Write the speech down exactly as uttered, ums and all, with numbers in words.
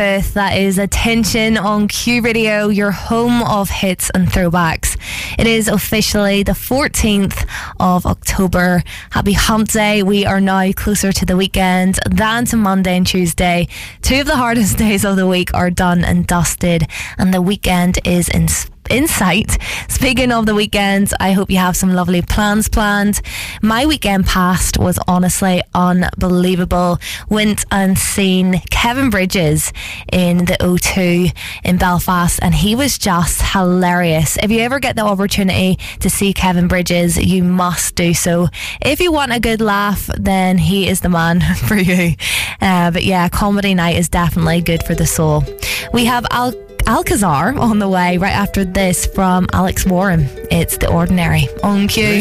That is Attention on Q Radio, your home of hits and throwbacks. It is officially the fourteenth of October. Happy Hump Day. We are now closer to the weekend than to Monday and Tuesday. Two of the hardest days of the week are done and dusted, and the weekend is in in sight. Speaking of the weekend, I hope you have some lovely plans planned. My weekend past was honestly unbelievable. Went and seen Kevin Bridges in the O two in Belfast, and he was just hilarious. If you ever get the opportunity to see Kevin Bridges, you must do so. If you want a good laugh, then he is the man for you. Uh, but yeah, comedy night is definitely good for the soul. We have Al Alcazar on the way right after this from Alex Warren. It's The Ordinary on Q.